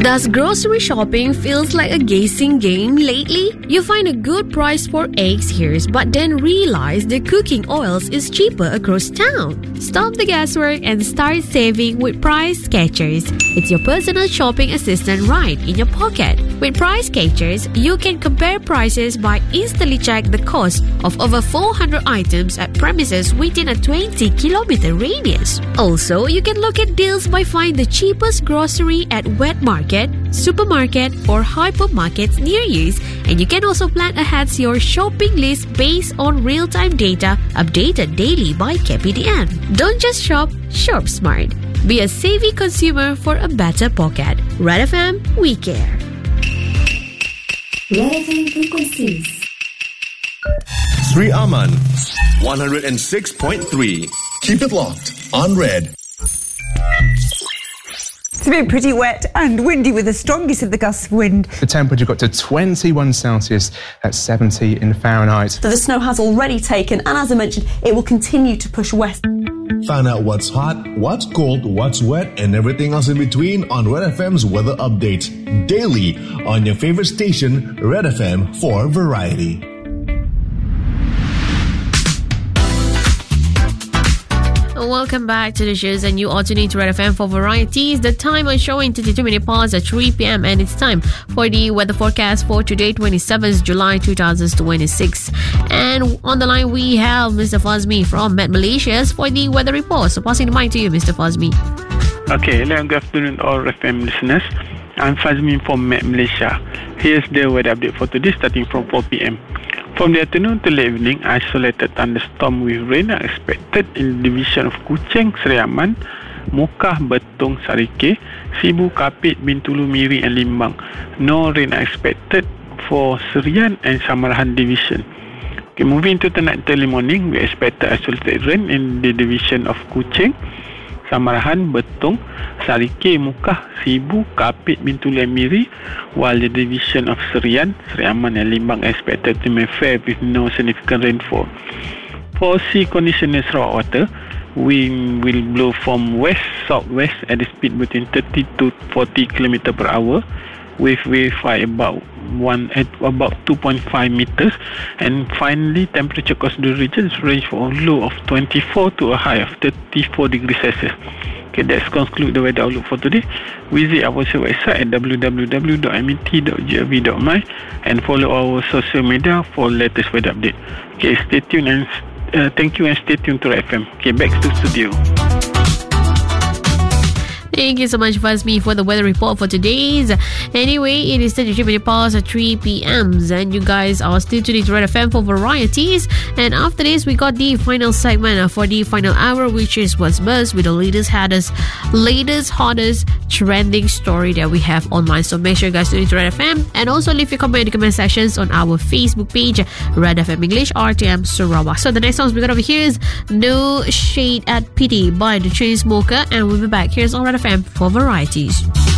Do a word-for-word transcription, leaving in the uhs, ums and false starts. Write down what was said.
Does grocery shopping feels like a guessing game lately? You find a good price for eggs here, but then realize the cooking oils is cheaper across town. Stop the guesswork and start saving with Price Catchers. It's your personal shopping assistant right in your pocket. With Price Catchers, you can compare prices by instantly check the cost of over four hundred items at premises within a twenty kilometer radius. Also, you can look at deals by finding the cheapest grocery at wet market, supermarket, or hypermarkets near you. And you can also plan ahead your shopping list based on real-time data updated daily by K P D M. Don't just shop, shop smart. Be a savvy consumer for a better pocket. Red F M, we care. Red F M frequencies. Sri Aman, one oh six point three. Keep it locked on Red. It's been pretty wet and windy with the strongest of the gusts of wind. The temperature got to twenty-one Celsius, that's seventy in Fahrenheit. So the snow has already taken, and as I mentioned, it will continue to push west. Find out what's hot, what's cold, what's wet, and everything else in between on Red F M's weather update. Daily on your favorite station, Red F M, for variety. Welcome back to the shows, and you are tuning to Red F M for varieties. The time is showing thirty-two minutes past at three p.m. and it's time for the weather forecast for today, twenty-seventh July twenty twenty-six. And on the line we have Mister Fazmi from Met Malaysia for the weather report. So passing the mic to you, Mister Fazmi. Okay, hello, good afternoon all F M listeners. I'm Fazmi from Met Malaysia. Here's the weather update for today starting from four p.m. From the afternoon to the evening, isolated thunderstorm with rain are expected in the division of Kuching, Seri Aman, Mukah, Betong, Sarike, Sibu, Kapit, Bintulu, Miri and Limbang. No rain are expected for Serian and Samarahan division. Okay, moving to tonight early morning, we expect isolated rain in the division of Kuching, Samarahan, Betong, Sarike, Mukah, Sibu, Kapit, Bintulu and Miri, while the division of Serian, Seri Aman and Limbang expected to be fair with no significant rainfall. For sea condition in Sarawak water, wind will blow from west-southwest at a speed between thirty to forty kilometers per hour, with wave height about one at about two point five meters, and finally temperature across the regions range from a low of twenty-four to a high of thirty-four degrees Celsius. Okay, that's conclude the weather outlook for today. Visit our website at w w w dot m e t dot g o v dot m y and follow our social media for latest weather update. Okay, stay tuned and uh, thank you and stay tuned to F M. Okay, back to studio. Thank you so much, Fazmi, for the weather report for today's. Anyway, it is thirty-three minutes past at three p.m. and you guys are still tuning to Red F M for varieties. And after this, we got the final segment for the final hour, which is What's Buzz with the latest, hottest, latest, hottest trending story that we have online. So make sure you guys tune into Red F M and also leave your comment in the comment sections on our Facebook page, Red F M English R T M Sarawak. So the next song we got over here is No Shade at Pity by the Chainsmokers, and we'll be back. Here's on Red F M for varieties.